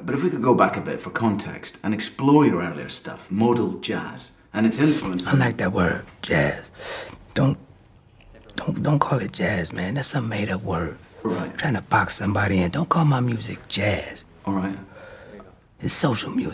But if we could go back a bit for context and explore your earlier stuff, modal jazz, and its influence. I like that word, jazz. Don't call it jazz, man. That's some made-up word. Right. Trying to box somebody in. Don't call my music jazz. All right. It's social music.